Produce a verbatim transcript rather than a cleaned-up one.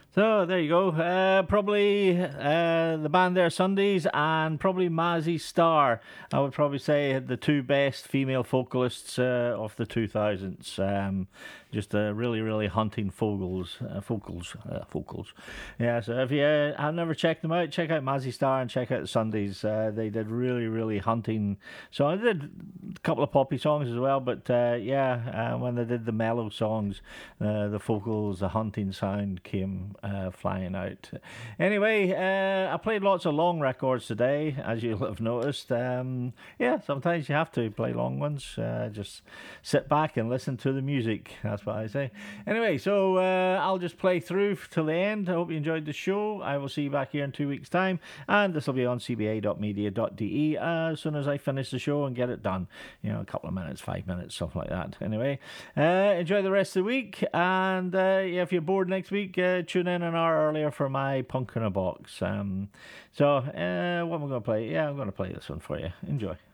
So there you go. Uh, probably uh, the band there, Sundays, and probably Mazzy Star. I would probably say the two best female vocalists uh, of the two thousands. Um, just uh, really, really hunting vocals, uh, vocals, uh, vocals. Yeah. So if you uh, have never checked them out, check out Mazzy Star and check out Sundays. Uh, they did really, really hunting. So I did a couple of poppy songs as well, but uh, yeah, uh, when they did the mellow songs, uh, the vocals, the hunting sound came uh, flying out. Anyway, uh, I played lots of long records today, as you'll have noticed. Um, yeah, sometimes you have to play long ones. Uh, just sit back and listen to the music. That's what I say. Anyway, so uh, I'll just play through till the end. I hope you enjoyed the show. I will see you back here in two weeks' time, and this will be on c b a dot media dot d e as soon as I finish the show and get it done. You know, a couple of minutes, five minutes, stuff like that. Anyway, uh, enjoy the rest of the week, and uh, yeah, if you're bored next week, uh, tune in an hour earlier for my Punk in a Box. Um, so, uh, what am I going to play? Yeah, I'm going to play this one for you. Enjoy.